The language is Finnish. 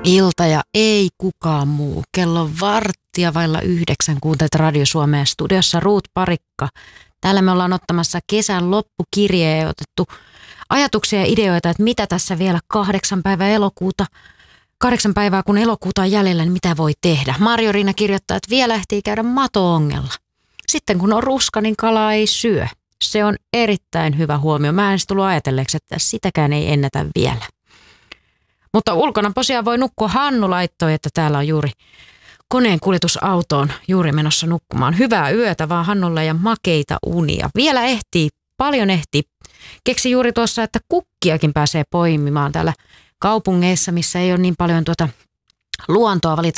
Ilta ja ei kukaan muu. Kello on 8:15. Kuuntelet Radio Suomea, studiossa Ruut Parikka. Täällä me ollaan ottamassa kesän loppukirjeen ja otettu ajatuksia ja ideoita, että mitä tässä vielä 8 päivää elokuuta, 8 päivää kun elokuuta on jäljellä, niin mitä voi tehdä. Marjo-Riina kirjoittaa, että vielä ehtii käydä mato-ongella. Sitten kun on ruska, niin kalaa ei syö. Se on erittäin hyvä huomio. Mä en tullut ajatelleeksi, että sitäkään ei ennätä vielä. Mutta ulkona posiaan voi nukkua. Hannu laittoi, että täällä on juuri koneen kuljetusautoon juuri menossa nukkumaan. Hyvää yötä vaan Hannulle ja makeita unia. Vielä ehtii, paljon ehtii. Keksi juuri tuossa, että kukkiakin pääsee poimimaan täällä kaupungeissa, missä ei ole niin paljon luontoa